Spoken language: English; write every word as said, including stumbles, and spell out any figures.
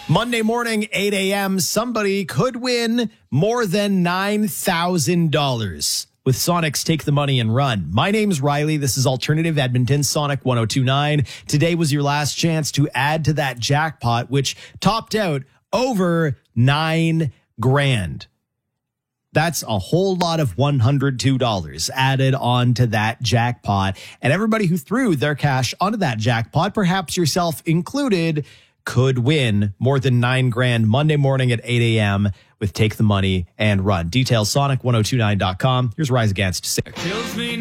Monday morning, eight a.m., somebody could win more than nine thousand dollars with Sonic's Take the Money and Run. My name's Riley. This is Alternative Edmonton, Sonic one oh two point nine. Today was your last chance to add to that jackpot, which topped out over nine grand. That's a whole lot of one hundred two dollars added on to that jackpot. And everybody who threw their cash onto that jackpot, perhaps yourself included, could win more than nine grand Monday morning at eight a.m. with Take the Money and Run. Details, sonic ten twenty-nine dot com. Here's Rise Against six.